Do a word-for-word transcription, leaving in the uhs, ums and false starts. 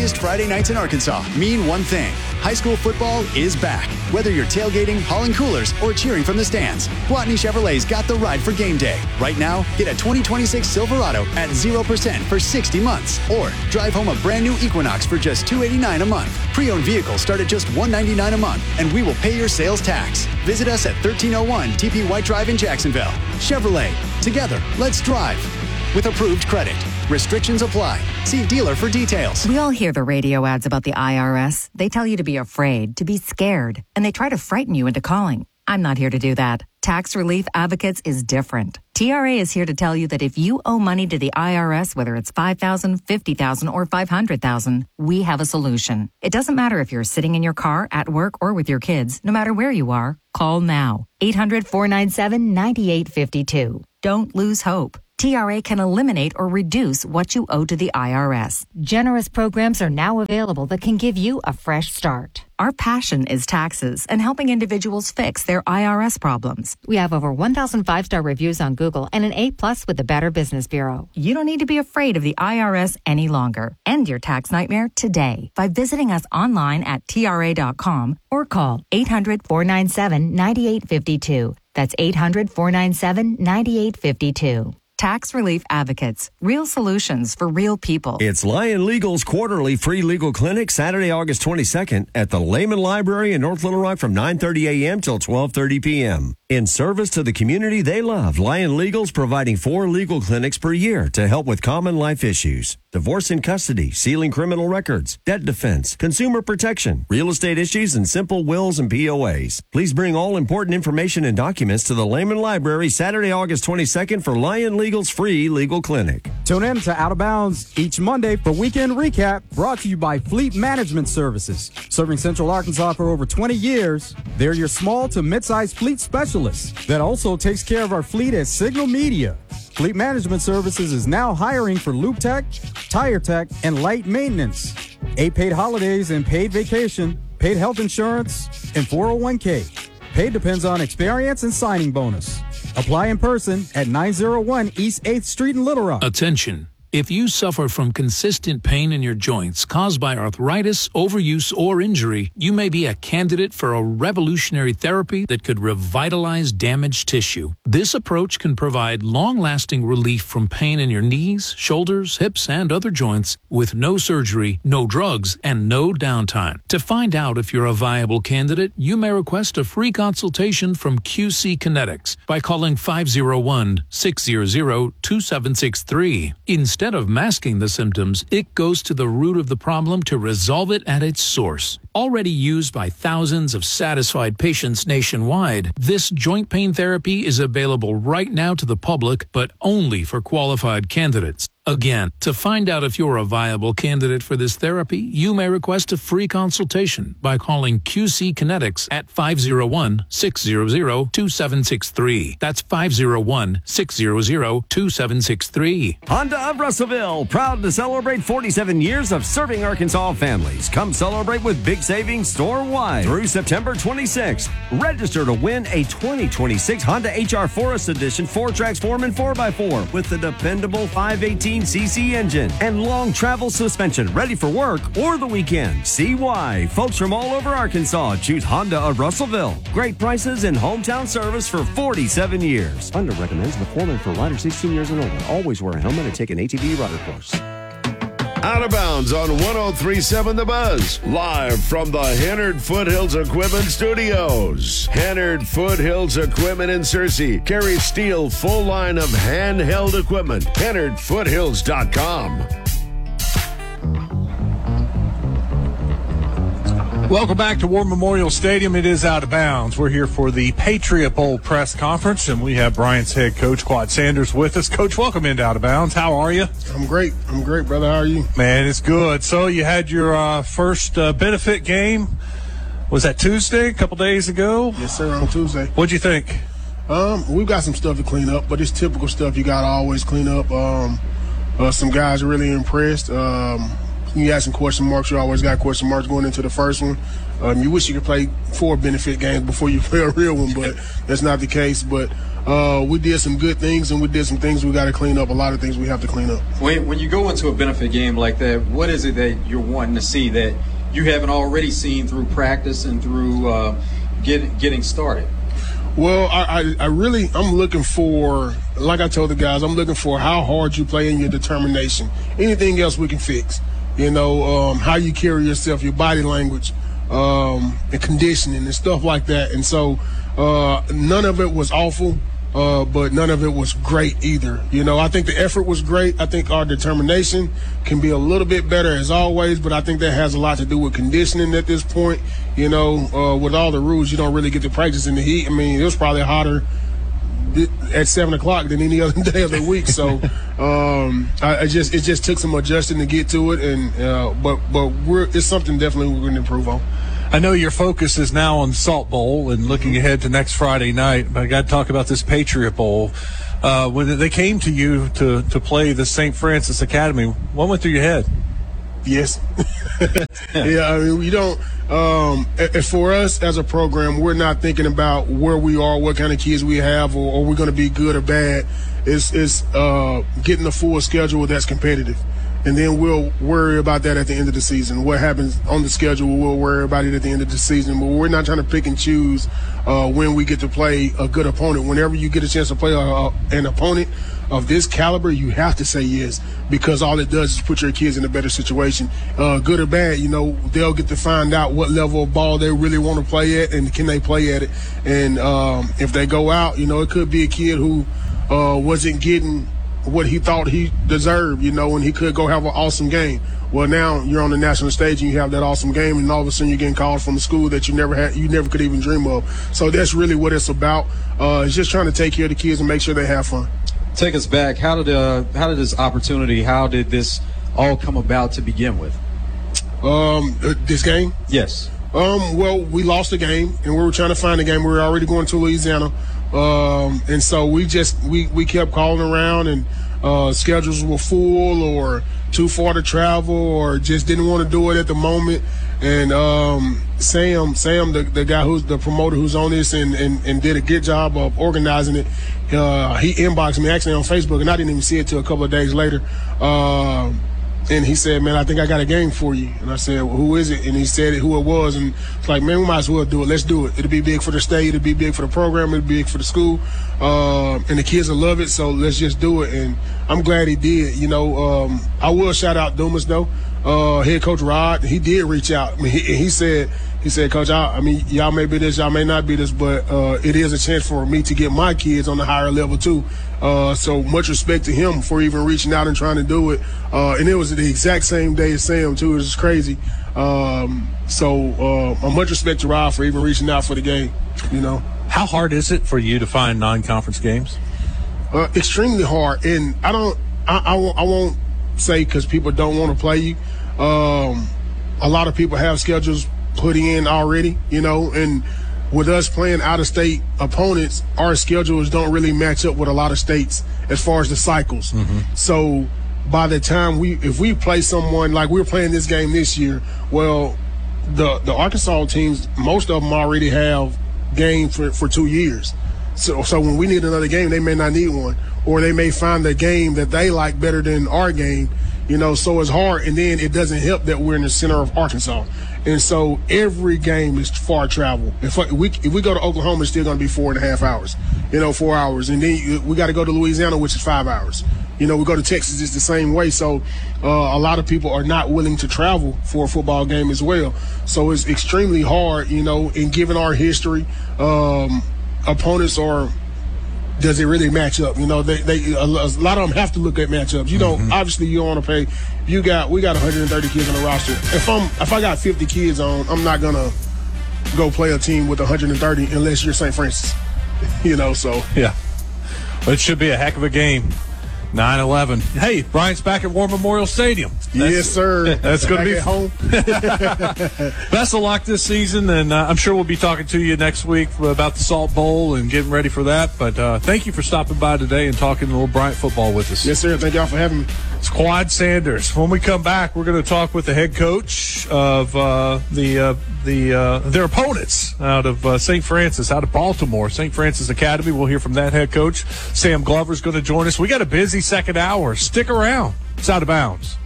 biggest Friday nights in Arkansas mean one thing. High school football is back. Whether you're tailgating, hauling coolers, or cheering from the stands, Gwatney Chevrolet's got the ride for game day. Right now, get a twenty twenty-six Silverado at zero percent for sixty months. Or drive home a brand new Equinox for just two hundred eighty-nine dollars a month. Pre-owned vehicles start at just one hundred ninety-nine dollars a month, and we will pay your sales tax. Visit us at thirteen oh one T P White Drive in Jacksonville. Chevrolet. Together, let's drive. With approved credit. Restrictions apply. See dealer for details. We all hear the radio ads about the I R S. They tell you to be afraid, to be scared, and they try to frighten you into calling. I'm not here to do that. Tax Relief Advocates is different. T R A is here to tell you that if you owe money to the I R S, whether it's five thousand dollars, fifty thousand dollars, or five hundred thousand dollars, we have a solution. It doesn't matter if you're sitting in your car, at work, or with your kids. No matter where you are, call now. eight hundred, four nine seven, nine eight five two. Don't lose hope. T R A can eliminate or reduce what you owe to the I R S. Generous programs are now available that can give you a fresh start. Our passion is taxes and helping individuals fix their I R S problems. We have over one thousand five-star reviews on Google and an A plus with the Better Business Bureau. You don't need to be afraid of the I R S any longer. End your tax nightmare today by visiting us online at T R A dot com or call eight hundred, four nine seven, nine eight five two. That's eight hundred, four nine seven, nine eight five two. Tax Relief Advocates. Real solutions for real people. It's Lion Legal's quarterly free legal clinic, Saturday, August twenty-second at the Lehman Library in North Little Rock from nine thirty a.m. till twelve thirty p.m. In service to the community they love, Lion Legal's providing four legal clinics per year to help with common life issues. Divorce and custody, sealing criminal records, debt defense, consumer protection, real estate issues, and simple wills and P O As. Please bring all important information and documents to the Lehman Library Saturday, August twenty-second for Lion Legal's free legal clinic. Tune in to Out of Bounds each Monday for Weekend Recap, brought to you by Fleet Management Services. Serving Central Arkansas for over twenty years, they're your small to mid-sized fleet specialist that also takes care of our fleet at Signal Media. Fleet Management Services is now hiring for Loop Tech, Tire Tech, and light maintenance. Eight paid holidays and paid vacation, paid health insurance, and four oh one k. Pay depends on experience and signing bonus. Apply in person at nine oh one East eighth Street in Little Rock. Attention. If you suffer from consistent pain in your joints caused by arthritis, overuse, or injury, you may be a candidate for a revolutionary therapy that could revitalize damaged tissue. This approach can provide long-lasting relief from pain in your knees, shoulders, hips, and other joints with no surgery, no drugs, and no downtime. To find out if you're a viable candidate, you may request a free consultation from Q C Kinetics by calling five oh one, six hundred, two seven six three. Instead Instead of masking the symptoms, it goes to the root of the problem to resolve it at its source. Already used by thousands of satisfied patients nationwide, this joint pain therapy is available right now to the public, but only for qualified candidates. Again, to find out if you're a viable candidate for this therapy, you may request a free consultation by calling Q C Kinetics at five oh one, six hundred, two seven six three. That's five oh one, six hundred, two seven six three. Honda of Russellville, proud to celebrate forty-seven years of serving Arkansas families. Come celebrate with big savings store-wide through September twenty-sixth. Register to win a twenty twenty-six Honda H R Forest Edition four Transform four by four with the dependable five eighteen c c engine and long travel suspension, ready for work or the weekend. See why folks from all over Arkansas choose Honda of Russellville. Great prices and hometown service for forty-seven years. Honda recommends McCormick for riders sixteen years and older. Always wear a helmet and take an A T V rider course. Out of Bounds on one oh three point seven The Buzz. Live from the Hennard Foothills Equipment Studios. Hennard Foothills Equipment in Searcy carries Steel full line of handheld equipment. Hennard Foothills dot com. Welcome back to War Memorial Stadium. It is Out of Bounds. We're here for the Patriot Bowl press conference, and we have Bryant's head coach, Quad Sanders, with us. Coach, welcome into Out of Bounds. How are you? I'm great. I'm great, brother. How are you? Man, it's good. So you had your uh, first uh, benefit game. Was that Tuesday, a couple days ago? Yes, sir, on Tuesday. What'd you think? Um, we've got some stuff to clean up, but it's typical stuff you got to always clean up. Um, uh, some guys are really impressed. Um, you had some question marks. You always got question marks going into the first one. Um, you wish you could play four benefit games before you play a real one, but that's not the case. But uh, we did some good things, and we did some things we got to clean up. A lot of things we have to clean up. When, when you go into a benefit game like that, what is it that you're wanting to see that you haven't already seen through practice and through uh, get, getting started? Well, I, I, I really, I'm looking for, like I told the guys, I'm looking for how hard you play and your determination. Anything else we can fix. You know, um, how you carry yourself, your body language, um, and conditioning and stuff like that. And so uh, none of it was awful, uh, but none of it was great either. You know, I think the effort was great. I think our determination can be a little bit better as always, but I think that has a lot to do with conditioning at this point. You know, uh, with all the rules, you don't really get to practice in the heat. I mean, it was probably hotter at seven o'clock than any other day of the week. So um, I, I just it just took some adjusting to get to it, and uh, but but we're it's something definitely we're going to improve on. I know your focus is now on Salt Bowl and looking ahead to next Friday night, but I got to talk about this Patriot Bowl. Uh, when they came to you to to play the Saint Francis Academy, what went through your head? Yes. Yeah, I mean, we don't um, – for us as a program, we're not thinking about where we are, what kind of kids we have, or, or we're going to be good or bad. It's, it's uh, getting a full schedule that's competitive. And then we'll worry about that at the end of the season. What happens on the schedule, we'll worry about it at the end of the season. But we're not trying to pick and choose uh, when we get to play a good opponent. Whenever you get a chance to play a, a, an opponent of this caliber, you have to say yes, because all it does is put your kids in a better situation. Uh, good or bad, you know, they'll get to find out what level of ball they really want to play at and can they play at it. And um, if they go out, you know, it could be a kid who uh, wasn't getting – what he thought he deserved, you know, and he could go have an awesome game. Well, now you're on the national stage and you have that awesome game, and all of a sudden you're getting called from a school that you never had, you never could even dream of. So that's really what it's about. Uh, it's just trying to take care of the kids and make sure they have fun. Take us back. How did uh, how did this opportunity? How did this all come about to begin with? Um, this game? Yes. Um, well, we lost the game, and we were trying to find the game. We were already going to Louisiana. Um, and so we just we, we kept calling around, and uh, schedules were full or too far to travel or just didn't want to do it at the moment. And um, Sam, Sam, the, the guy who's the promoter who's on this and, and, and did a good job of organizing it, uh, he inboxed me actually on Facebook, and I didn't even see it till a couple of days later. Uh, And he said, man, I think I got a game for you. And I said, well, who is it? And he said who it was. And it's like, man, we might as well do it. Let's do it. It'll be big for the state. It'll be big for the program. It'll be big for the school. Uh, and the kids will love it. So let's just do it. And I'm glad he did. You know, um, I will shout out Dumas, though. Uh, head coach Rod, he did reach out. I mean, he, he said, he said, Coach, I, I mean, y'all may be this, y'all may not be this, but uh, it is a chance for me to get my kids on the higher level, too. Uh, so much respect to him for even reaching out and trying to do it. Uh, and it was the exact same day as Sam, too. It was crazy. Um, so uh, much respect to Rod for even reaching out for the game, you know. How hard is it for you to find non-conference games? Uh, extremely hard. And I don't, I, I, won't, I won't say because people don't want to play you. Um, a lot of people have schedules put in already, you know, and with us playing out-of-state opponents, our schedules don't really match up with a lot of states as far as the cycles. Mm-hmm. So by the time we, if we play someone like we're playing this game this year, well, the the Arkansas teams, most of them already have games for, for two years. So so when we need another game, they may not need one, or they may find a game that they like better than our game. You know, so it's hard, and then it doesn't help that we're in the center of Arkansas. And so every game is far travel. If we if we go to Oklahoma, it's still going to be four and a half hours, you know, four hours. And then we got to go to Louisiana, which is five hours. You know, we go to Texas, it's the same way. So uh, a lot of people are not willing to travel for a football game as well. So it's extremely hard, you know, and given our history, um, opponents are – does it really match up? You know, they, they a lot of them have to look at matchups. You know, mm-hmm. Obviously you don't want to pay. You got we got one hundred thirty kids on the roster. If I'm if I got fifty kids on, I'm not gonna go play a team with one hundred thirty unless you're Saint Francis. You know, so yeah, but it should be a heck of a game. nine eleven. Hey, Bryant's back at War Memorial Stadium. That's, yes, sir. That's going to be home. Best of luck this season, and uh, I'm sure we'll be talking to you next week about the Salt Bowl and getting ready for that. But uh, thank you for stopping by today and talking a little Bryant football with us. Yes, sir. Thank y'all for having me. It's Quad Sanders. When we come back, we're going to talk with the head coach of uh, the uh, the uh, their opponents out of uh, Saint Francis, out of Baltimore, Saint Francis Academy. We'll hear from that head coach. Sam Glover's going to join us. We got a busy second hour. Stick around. It's Out of Bounds.